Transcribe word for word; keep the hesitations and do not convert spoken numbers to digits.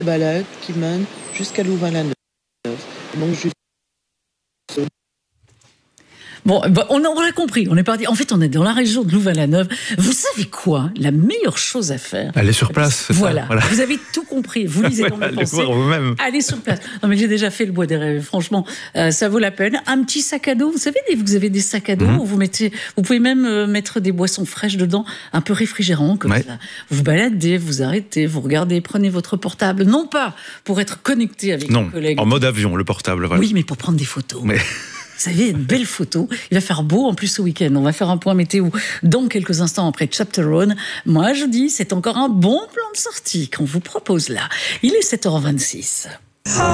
balade qui mène jusqu'à Louvain-la-Neuve. Donc, juste... Bon, on a, on a compris, on est parti. En fait, on est dans la région de Louvain-la-Neuve. Vous savez quoi? La meilleure chose à faire... Aller sur place, c'est voilà. ça, voilà. Vous avez tout compris. Vous lisez dans mes allez pensées. voir vous-même. Allez sur place. Non, mais j'ai déjà fait le bois des rêves. Franchement, euh, ça vaut la peine. Un petit sac à dos. Vous savez, vous avez des sacs à dos mmh. où vous mettez, vous pouvez même euh, mettre des boissons fraîches dedans, un peu réfrigérant, comme ouais. ça. Vous vous baladez, vous arrêtez, vous regardez, prenez votre portable. Non pas pour être connecté avec non, vos collègues. En mode avion, le portable, voilà. Oui, mais pour prendre des photos. Mais... Vous savez, une belle photo. Il va faire beau en plus ce week-end. On va faire un point météo dans quelques instants après Chapter One. Moi, je dis, c'est encore un bon plan de sortie qu'on vous propose là. Il est sept heures vingt-six.